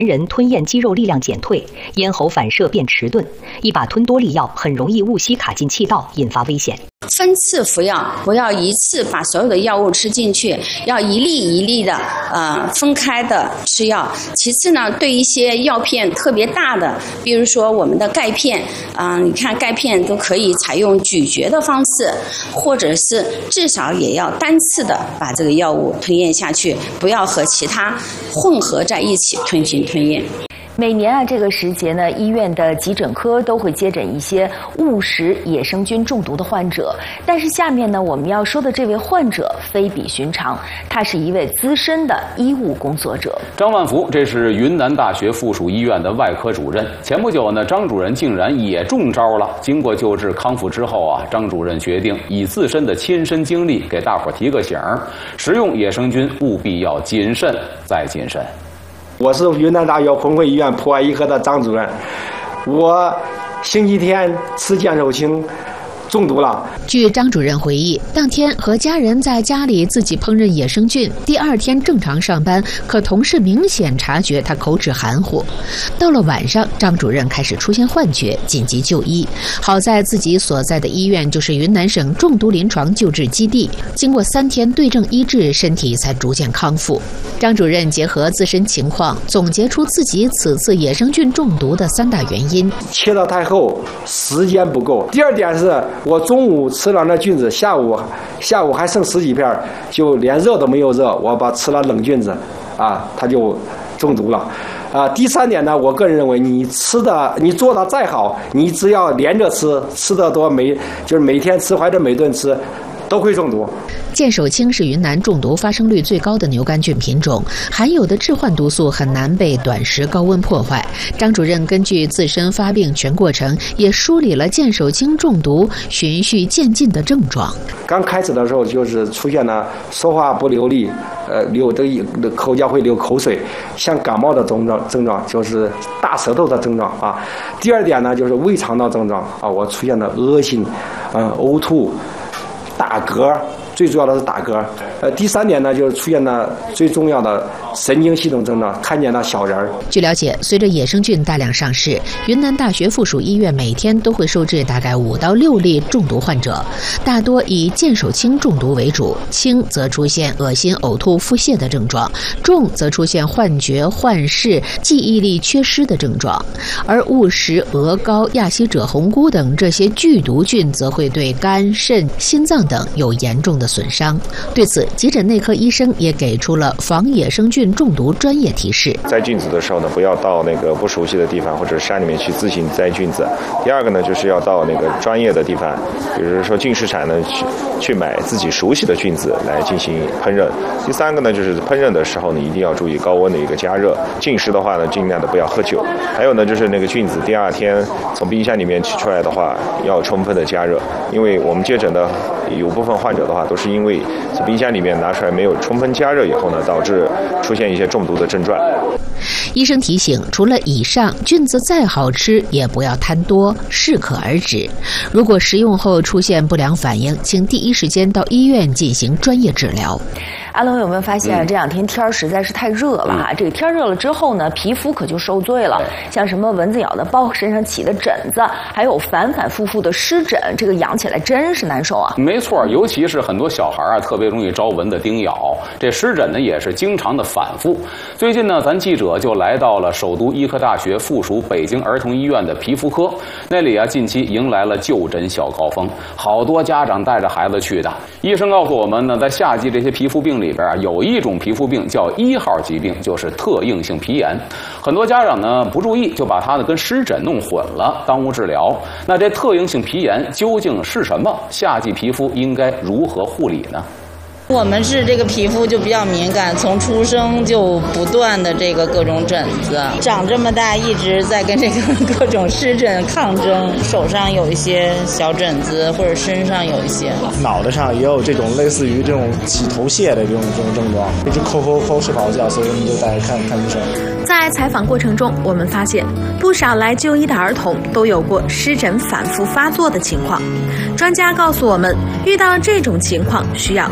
人吞咽肌肉力量减退，咽喉反射变迟钝，一把吞多粒药很容易误吸卡进气道，引发危险。 分次服药，不要一次把所有的药物吃进去，要一粒一粒的分开的吃药。其次呢，对一些药片特别大的，比如说我们的钙片，你看钙片都可以采用咀嚼的方式，或者是至少也要单次的把这个药物吞咽下去，不要和其他混合在一起吞进吞咽。 每年这个时节呢，医院的急诊科都会接诊一些误食野生菌中毒的患者。但是下面呢，我们要说的这位患者非比寻常，他是一位资深的医务工作者。 张万福，这是云南大学附属医院的外科主任。前不久呢，张主任竟然也中招了。经过救治康复之后啊，张主任决定以自身的亲身经历给大伙提个醒儿：食用野生菌务必要谨慎再谨慎。 我是云南大学红会医院普外医科的张主任，我星期天吃剑手青中毒了。 据张主任回忆，当天和家人在家里自己烹饪野生菌，第二天正常上班，可同事明显察觉他口齿含糊。到了晚上，张主任开始出现幻觉，紧急就医。好在自己所在的医院就是云南省中毒临床救治基地，经过3天对症医治，身体才逐渐康复。张主任结合自身情况，总结出自己此次野生菌中毒的3大原因： 切得太厚，时间不够；第二点是我中午吃了那菌子，下午还剩10几片，就连热都没有热，我吃了冷菌子，它就中毒了。第3点呢，我个人认为你做的再好，你只要连着吃得多，就是每天吃或者每顿吃，都会中毒。 剑手青是云南中毒发生率最高的牛肝菌品种，含有的致幻毒素很难被短时高温破坏。张主任根据自身发病全过程，也梳理了剑手青中毒循序渐进的症状。 刚开始的时候就是出现了说话不流利，口角会流口水，像感冒的症状，就是大舌头的症状啊。第二点呢，就是胃肠道症状啊，我出现了恶心，呕吐，打嗝。最主要的是打嗝。第3点呢，就是出现了最重要的神经系统症状，看见了小人儿。 据了解，随着野生菌大量上市，云南大学附属医院每天都会收治大概5到6例中毒患者，大多以剑手青中毒为主，轻则出现恶心、呕吐、腹泻的症状，重则出现幻觉、幻视、记忆力缺失的症状。而误食鹅膏、亚希者红菇等这些剧毒菌，则会对肝、肾、心脏等有严重的损伤。对此，急诊内科医生也给出了防野生菌中毒专业提示： 摘菌子的时候呢，不要到那个不熟悉的地方或者山里面去自行摘菌子。第二个呢，就是要到那个专业的地方，比如说菌市场呢，去买自己熟悉的菌子来进行烹饪。第3个呢，就是烹饪的时候呢，一定要注意高温的一个加热。进食的话呢，尽量的不要喝酒。还有呢，就是那个菌子第2天从冰箱里面取出来的话，要充分的加热，因为我们接诊的有部分患者的话，都是因为从冰箱里面拿出来没有充分加热以后呢，导致出现一些中毒的症状。 医生提醒，除了以上，菌子再好吃也不要贪多，适可而止。如果食用后出现不良反应，请第一时间到医院进行专业治疗。 阿龙有没有发现这2天天实在是太热了哈？这个天热了之后呢，皮肤可就受罪了，像什么蚊子咬的包、身上起的疹子，还有反复复的湿疹，这个养起来真是难受啊。 没错，尤其是很多小孩特别容易招蚊子叮咬，这湿疹呢也是经常的反复。最近呢，咱记者就来到了首都医科大学附属北京儿童医院的皮肤科，那里近期迎来了就诊小高峰，好多家长带着孩子去的。医生告诉我们呢，在夏季这些皮肤病里边有一种皮肤病叫1号疾病，就是特应性皮炎。很多家长呢不注意，就把它跟湿疹弄混了，耽误治疗。那这特应性皮炎究竟是什么？夏季皮肤应该如何护理呢？ 我们是这个皮肤就比较敏感，从出生就不断的这个各种疹子，长这么大一直在跟这个各种湿疹抗争，手上有一些小疹子，或者身上有一些， 脑袋上也有这种类似于这种起头屑的这种症状，一直抠睡不好觉，所以我们就带看医生。 在采访过程中，我们发现不少来就医的儿童都有过湿疹反复发作的情况。专家告诉我们，遇到这种情况需要特别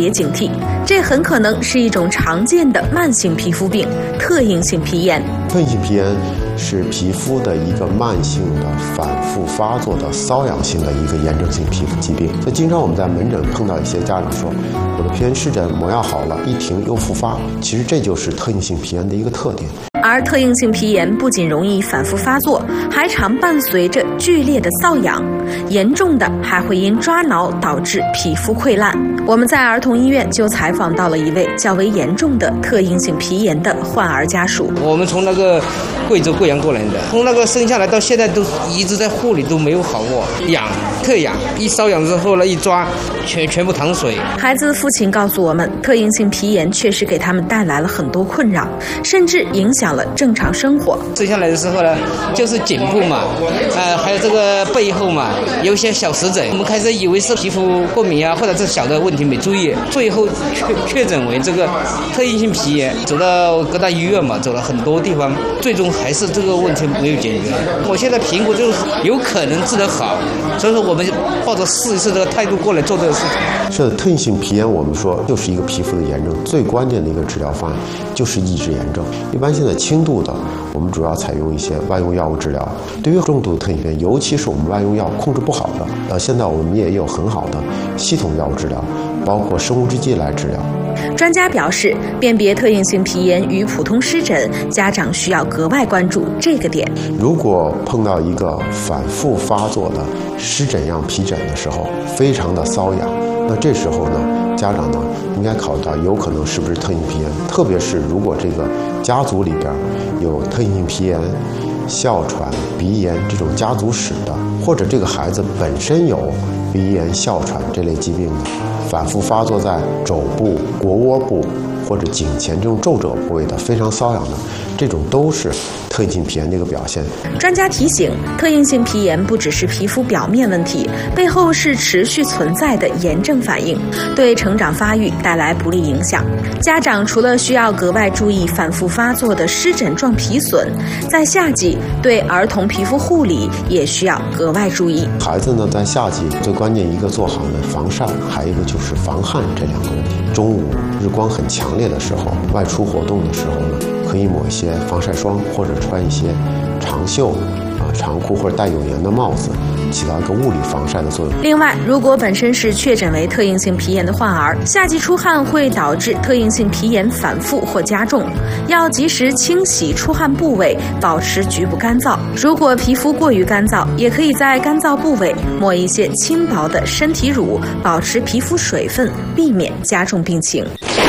别警惕，这很可能是一种常见的慢性皮肤病——特应性皮炎。 特应性皮炎是皮肤的一个慢性的、反复发作的瘙痒性的一个炎症性皮肤疾病。所以，经常我们在门诊碰到一些家长说，我的皮炎湿疹抹药好了，一停又复发。其实这就是特应性皮炎的一个特点。 而特应性皮炎不仅容易反复发作，还常伴随着剧烈的瘙痒，严重的还会因抓挠导致皮肤溃烂。我们在儿童医院就采访到了一位较为严重的特应性皮炎的患儿家属。 我们从那个贵州贵阳过来的，从那个生下来到现在都一直在护理，都没有好过，痒，特痒，一瘙痒之后呢，一抓全部淌水。 孩子父亲告诉我们，特应性皮炎确实给他们带来了很多困扰，甚至影响了正常生活。 生下来的时候呢，就是颈部嘛，还有这个背后嘛，有一些小湿疹。我们开始以为是皮肤过敏啊，或者是小的问题没注意，最后确诊为这个特应性皮炎。走到各大医院嘛，走了很多地方，最终还是这个问题没有解决。我现在评估就是有可能治得好，所以说我们抱着试一试这个态度过来做这个事情。 是的，特应性皮炎我们说就是一个皮肤的炎症，最关键的一个治疗方案就是抑制炎症。一般现在轻度的，我们主要采用一些外用药物治疗；对于重度的特应性皮炎，尤其是我们外用药控制不好的，现在我们也有很好的系统药物治疗，包括生物制剂来治疗。 专家表示，辨别特应性皮炎与普通湿疹，家长需要格外关注这个点。 如果碰到一个反复发作的湿疹样皮疹的时候，非常的瘙痒，那这时候呢，家长呢应该考虑到有可能是不是特应皮炎，特别是如果这个家族里边有特应性皮炎、哮喘、鼻炎这种家族史的，或者这个孩子本身有鼻炎、哮喘这类疾病的，反复发作在肘部、腘窝部或者颈前这种皱褶部位的非常瘙痒的，这种都是特应性皮炎的一个表现。 专家提醒，特应性皮炎不只是皮肤表面问题，背后是持续存在的炎症反应，对成长发育带来不利影响。家长除了需要格外注意反复发作的湿疹状皮损，在夏季对儿童皮肤护理也需要格外注意。 孩子呢，在夏季最关键一个做好呢防晒，还有一个就是防汗这两个问题。中午日光很强烈的时候，外出活动的时候呢，可以抹一些防晒霜，或者穿一些长袖长裤或者带有檐的帽子，起到一个物理防晒的作用。 另外，如果本身是确诊为特应性皮炎的患儿，夏季出汗会导致特应性皮炎反复或加重，要及时清洗出汗部位，保持局部干燥。如果皮肤过于干燥，也可以在干燥部位抹一些轻薄的身体乳，保持皮肤水分，避免加重病情。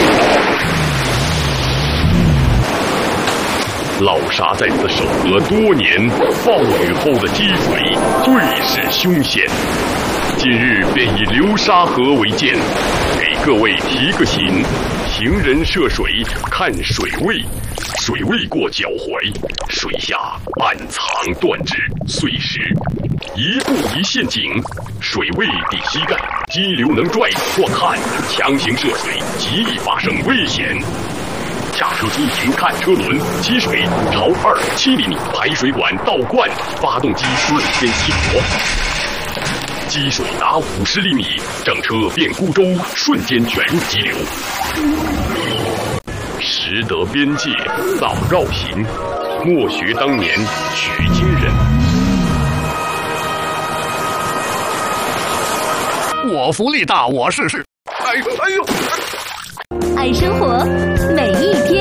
老沙在此守河多年，暴雨后的积水最是凶险。今日便以流沙河为鉴，给各位提个醒：行人涉水看水位，水位过脚踝，水下暗藏断肢碎石，一步一陷阱，水位抵膝盖，激流能拽或看，强行涉水极易发生危险。下车出行看车轮，积水朝2.7厘米排水管倒灌，发动机瞬间熄火。积水达50厘米，整车变孤舟，瞬间卷入激流。识得边界早绕行，莫学当年取经人。我福利大，我试试。哎呦！ 爱生活，每一天。